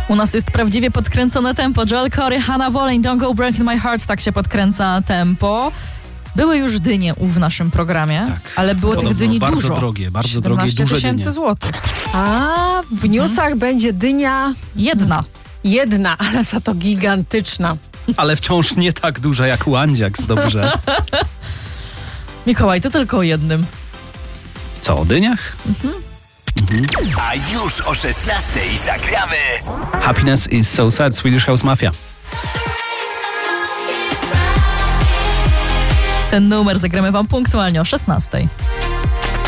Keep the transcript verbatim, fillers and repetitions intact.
U nas jest prawdziwie podkręcone tempo. Joel Corey, Hannah Boleyn, Don't Go Breaking My Heart. Tak się podkręca tempo. Były już dynie w naszym programie, tak. ale było no, tych no, dyni bardzo dużo. drogie, bardzo drogie, duże dynie. tysięcy złotych. A w newsach mhm. będzie dynia... Jedna. Jedna, ale za to gigantyczna. Ale wciąż nie tak duża jak Łandziaks, dobrze. Mikołaj, to tylko o jednym. Co, o dyniach? Mhm. Mhm. A już o szesnastej zagramy Happiness is so sad, Swedish House Mafia. Ten numer zagramy wam punktualnie o szesnastej.